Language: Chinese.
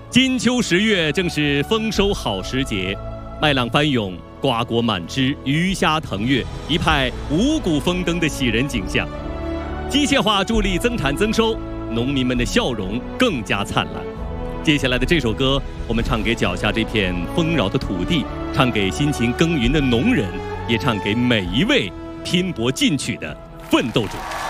金秋10月正是丰收好时节，麦浪翻涌，瓜果满枝，鱼虾腾跃，一派五谷丰登的喜人景象。机械化助力增产增收，农民们的笑容更加灿烂。接下来的这首歌，我们唱给脚下这片丰饶的土地，唱给辛勤耕耘的农人，也唱给每一位拼搏进取的奋斗者。